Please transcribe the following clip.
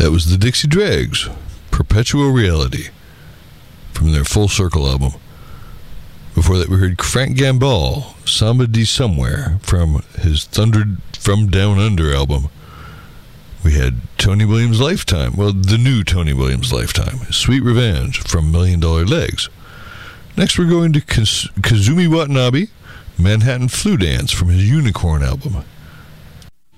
That was the Dixie Dregs, Perpetual Reality, from their Full Circle album. Before that, we heard Frank Gambale, Samba de Somewhere, from his Thunder from Down Under album. We had Tony Williams' Lifetime, well, the new Tony Williams' Lifetime, Sweet Revenge, from $1 Million Legs. Next, we're going to Kazumi Watanabe, Manhattan Flu Dance, from his Unicorn album.